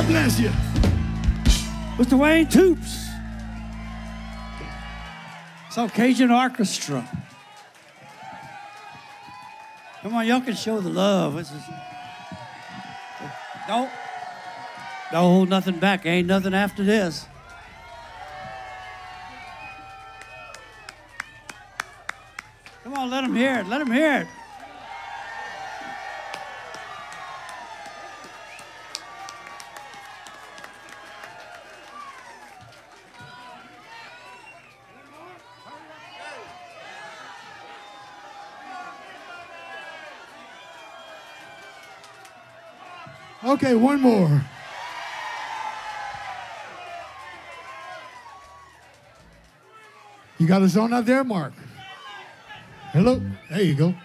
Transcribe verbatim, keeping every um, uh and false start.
God bless you. Mister Wayne Toops. South Cajun Orchestra. Come on, y'all can show the love. This is, don't, don't hold nothing back. Ain't nothing after this. Come on, let them hear it. Let them hear it. Okay, one more. You got a song out there, Mark? Hello? There you go.